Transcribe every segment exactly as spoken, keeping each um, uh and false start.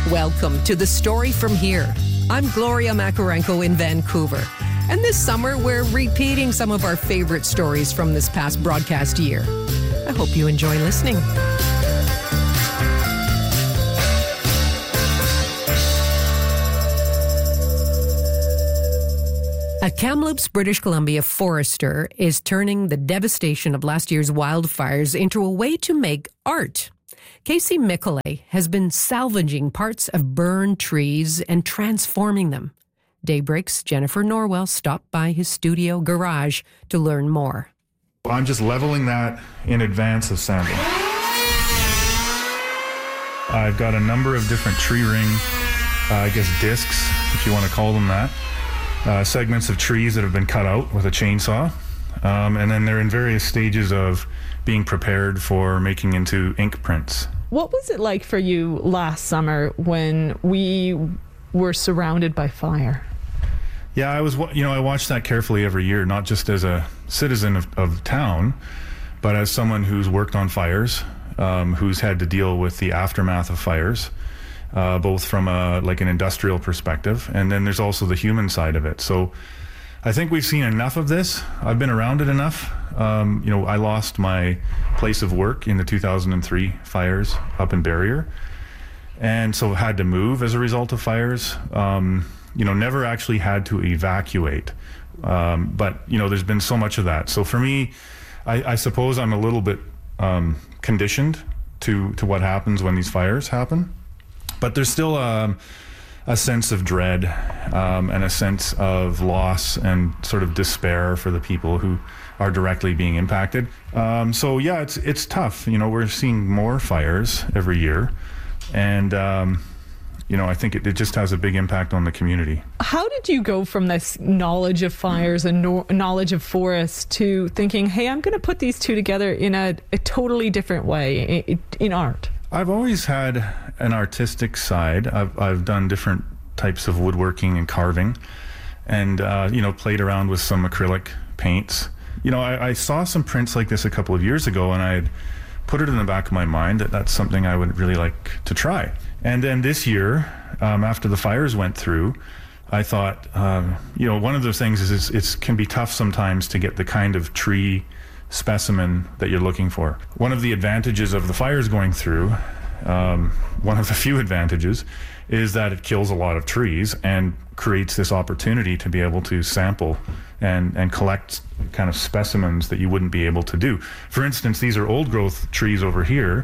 Welcome to The Story From Here. I'm Gloria Makarenko in Vancouver. And this summer, we're repeating some of our favorite stories from this past broadcast year. I hope you enjoy listening. A Kamloops, British Columbia forester is turning the devastation of last year's wildfires into a way to make art. Casey Mickle has been salvaging parts of burned trees and transforming them. Daybreak's Jennifer Norwell stopped by his studio garage to learn more. I'm just leveling that in advance of sanding. I've got a number of different tree ring, uh, I guess discs, if you want to call them that. Uh, segments of trees that have been cut out with a chainsaw, um, and then they're in various stages of being prepared for making into ink prints. What was it like for you last summer when we were surrounded by fire? Yeah, I was, you know, I watched that carefully every year, not just as a citizen of, of town, but as someone who's worked on fires, um, who's had to deal with the aftermath of fires. Uh, both from a like an industrial perspective, and then there's also the human side of it. So I think we've seen enough of this. I've been around it enough. Um, you know, I lost my place of work in the two thousand three fires up in Barrier, and so had to move as a result of fires. Um, you know, never actually had to evacuate, um, but you know, there's been so much of that. So for me, I, I suppose I'm a little bit um, conditioned to to what happens when these fires happen. But there's still a, a sense of dread um, and a sense of loss and sort of despair for the people who are directly being impacted. Um, so yeah, it's it's tough. You know, we're seeing more fires every year, and um, you know, I think it, it just has a big impact on the community. How did you go from this knowledge of fires and no- knowledge of forests to thinking, hey, I'm going to put these two together in a, a totally different way in, in art? I've always had an artistic side. I've, I've done different types of woodworking and carving, and uh, you know, played around with some acrylic paints. You know, I, I saw some prints like this a couple of years ago, and I had put it in the back of my mind that that's something I would really like to try. And then this year, um, after the fires went through, I thought, um, you know, one of the things is it's, it's can be tough sometimes to get the kind of tree specimen that you're looking for. One of the advantages of the fires going through, um, one of the few advantages, is that it kills a lot of trees and creates this opportunity to be able to sample and, and collect kind of specimens that you wouldn't be able to do. For instance, these are old growth trees over here.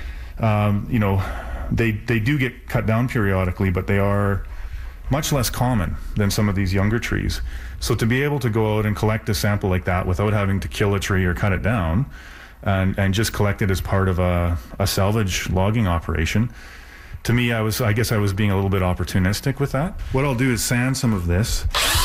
Um, you know, they, they do get cut down periodically, but they are much less common than some of these younger trees. So to be able to go out and collect a sample like that without having to kill a tree or cut it down, and, and just collect it as part of a, a salvage logging operation, to me, I was I guess I was being a little bit opportunistic with that. What I'll do is sand some of this.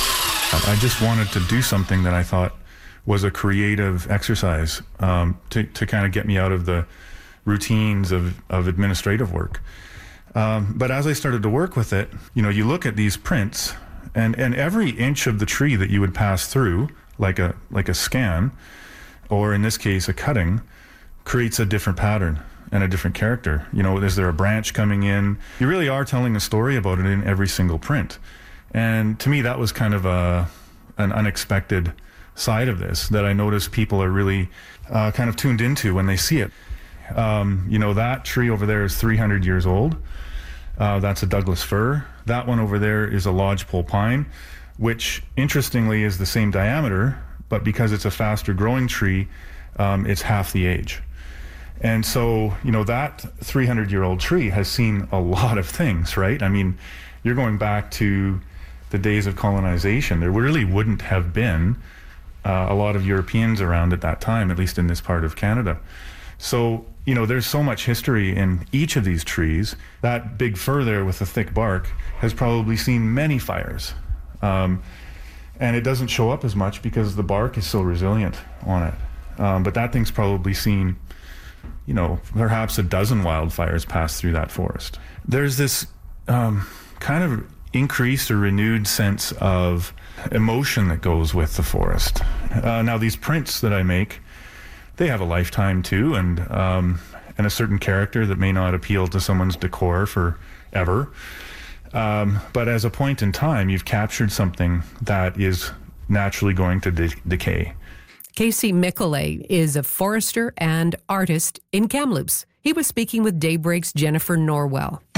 I just wanted to do something that I thought was a creative exercise um, to, to kind of get me out of the routines of, of administrative work. Um, but as I started to work with it, you know, you look at these prints, and, and every inch of the tree that you would pass through, like a like a scan, or in this case, a cutting, creates a different pattern and a different character. You know, is there a branch coming in? You really are telling a story about it in every single print. And to me, that was kind of a an unexpected side of this that I noticed people are really uh, kind of tuned into when they see it. Um, you know, that tree over there is three hundred years old. Uh, that's a Douglas fir. That one over there is a lodgepole pine, which interestingly is the same diameter, but because it's a faster growing tree, um, it's half the age. And so, you know, that three hundred year old tree has seen a lot of things, right? I mean, you're going back to the days of colonization. There really wouldn't have been uh, a lot of Europeans around at that time, at least in this part of Canada. So, you know, there's so much history in each of these trees. That big fir there with the thick bark has probably seen many fires. Um, and it doesn't show up as much because the bark is so resilient on it. Um, but that thing's probably seen, you know, perhaps a dozen wildfires pass through that forest. There's this um, kind of increased or renewed sense of emotion that goes with the forest. Uh, now, these prints that I make, they have a lifetime too, and um, and a certain character that may not appeal to someone's decor forever. Um, but as a point in time, you've captured something that is naturally going to de- decay. Casey Michelet is a forester and artist in Kamloops. He was speaking with Daybreak's Jennifer Norwell.